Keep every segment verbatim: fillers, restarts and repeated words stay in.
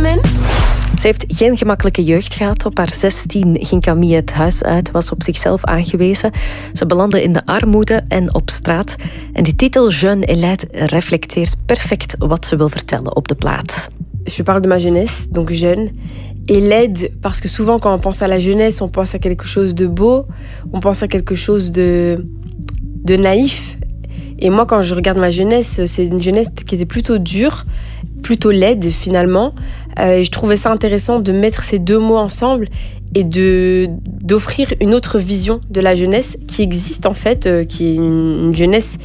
women. Ze heeft geen gemakkelijke jeugd gehad. Op haar zestien ging Camille het huis uit, was op zichzelf aangewezen. Ze belandde in de armoede en op straat. En die titel Jeune et laide reflecteert perfect wat ze wil vertellen op de plaat. Je parle de ma jeunesse, donc jeune. Et laide, parce que souvent quand on pense à la jeunesse, on pense à quelque chose de beau, on pense à quelque chose de, de naïf. Et moi, quand je regarde ma jeunesse, c'est une jeunesse qui était plutôt dure, plutôt laide finalement. Euh, et je trouvais ça intéressant de mettre ces deux mots ensemble et de, d'offrir une autre vision de la jeunesse qui existe en fait, euh, qui est une, une jeunesse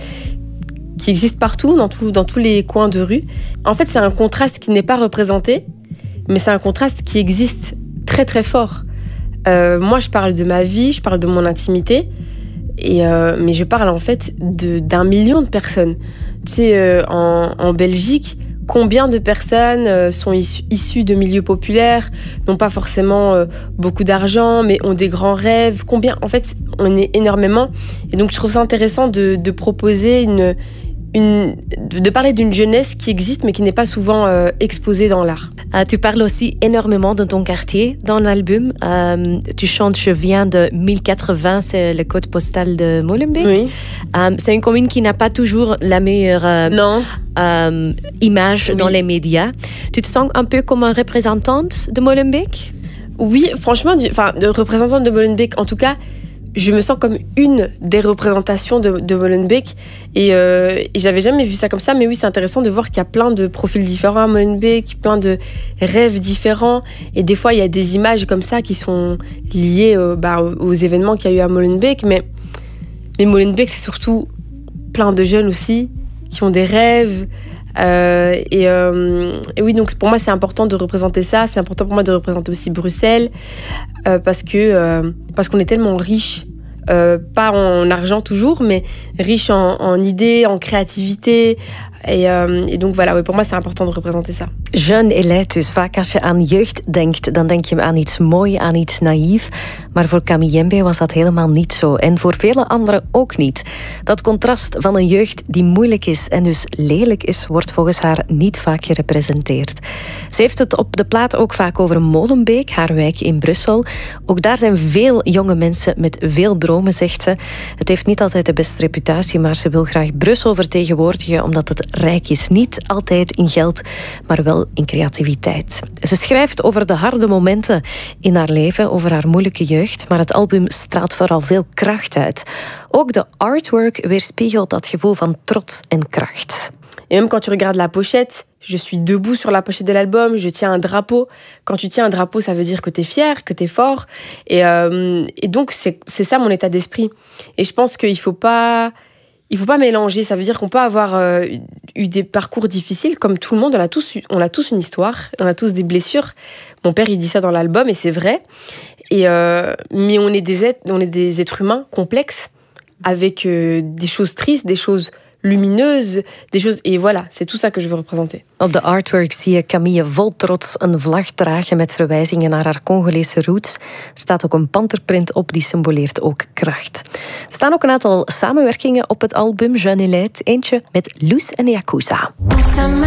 qui existe partout, dans, tout, dans tous les coins de rue. En fait, c'est un contraste qui n'est pas représenté, mais c'est un contraste qui existe très très fort. Euh, moi, je parle de ma vie, je parle de mon intimité, et euh, mais je parle en fait de, d'un million de personnes. Tu sais, euh, en, en Belgique, combien de personnes euh, sont issu, issues de milieux populaires, n'ont pas forcément euh, beaucoup d'argent, mais ont des grands rêves. Combien, en fait, on est énormément. Et donc, je trouve ça intéressant de, de proposer une, une, de parler d'une jeunesse qui existe, mais qui n'est pas souvent euh, exposée dans l'art. Uh, tu parles aussi énormément de ton quartier dans l'album. Um, tu chantes Je viens de mille quatre-vingts, c'est le code postal de Molenbeek. Oui. Um, c'est une commune qui n'a pas toujours la meilleure uh, non. Um, image oui. dans les médias. Tu te sens un peu comme une représentante de Molenbeek? Oui, franchement, du, enfin, de représentante de Molenbeek, en tout cas, je me sens comme une des représentations de, de Molenbeek. Et, euh, et j'avais jamais vu ça comme ça. Mais oui, c'est intéressant de voir qu'il y a plein de profils différents à Molenbeek, plein de rêves différents. Et des fois, il y a des images comme ça qui sont liées euh, bah, aux événements qu'il y a eu à Molenbeek. Mais, mais Molenbeek, c'est surtout plein de jeunes aussi qui ont des rêves. Euh, et, euh, et oui, donc pour moi, c'est important de représenter ça. C'est important pour moi de représenter aussi Bruxelles euh, parce que euh, parce qu'on est tellement riche, euh, pas en argent toujours, mais riche en, en idées, en créativité. Et, uh, et donc voilà, pour moi c'est important de représenter ça. Jeune et laide dus. Vaak als je aan jeugd denkt, dan denk je aan iets mooi, aan iets naïef. Maar voor Kamiyembe was dat helemaal niet zo. En voor vele anderen ook niet. Dat contrast van een jeugd die moeilijk is en dus lelijk is, wordt volgens haar niet vaak gerepresenteerd. Ze heeft het op de plaat ook vaak over Molenbeek, haar wijk in Brussel. Ook daar zijn veel jonge mensen met veel dromen, zegt ze. Het heeft niet altijd de beste reputatie, maar ze wil graag Brussel vertegenwoordigen omdat het rijk is. Niet altijd in geld, maar wel in creativiteit. Ze schrijft over de harde momenten in haar leven, over haar moeilijke jeugd, maar het album straalt vooral veel kracht uit. Ook de artwork weerspiegelt dat gevoel van trots en kracht. Et même quand tu regardes la pochette, je suis debout sur la pochette de l'album, je tiens un drapeau. Quand tu tiens un drapeau, ça veut dire que t'es fier, que t'es fort. Et, euh, et donc, c'est, c'est ça mon état d'esprit. Et je pense qu'il faut pas... Il ne faut pas mélanger, ça veut dire qu'on peut avoir euh, eu des parcours difficiles, comme tout le monde, on a, tous, on a tous une histoire, on a tous des blessures. Mon père, il dit ça dans l'album, et c'est vrai. Et, euh, mais on est, des êtres, on est des êtres humains complexes, avec euh, des choses tristes, des choses lumineuses, des choses... Et voilà, c'est tout ça que je veux représenter. Op de artwork zie je Camille vol trots een vlag dragen met verwijzingen naar haar Congolese roots. Er staat ook een panterprint op, die symboleert ook kracht. Er staan ook een aantal samenwerkingen op het album Jeune et laide. Eentje met Loes en Yakuza.